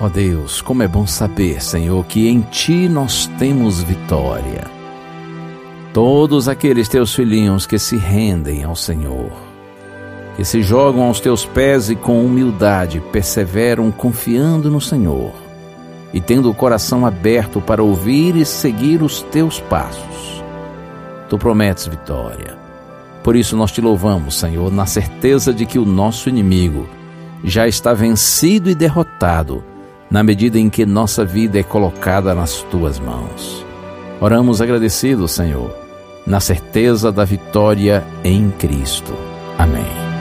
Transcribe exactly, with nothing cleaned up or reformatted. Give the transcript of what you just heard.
Ó Deus, como é bom saber, Senhor, que em Ti nós temos vitória. Todos aqueles Teus filhinhos que se rendem ao Senhor, que se jogam aos Teus pés e com humildade perseveram confiando no Senhor e tendo o coração aberto para ouvir e seguir os Teus passos. Tu prometes vitória. Por isso nós Te louvamos, Senhor, na certeza de que o nosso inimigo já está vencido e derrotado na medida em que nossa vida é colocada nas Tuas mãos. Oramos agradecidos, Senhor, na certeza da vitória em Cristo. Amém.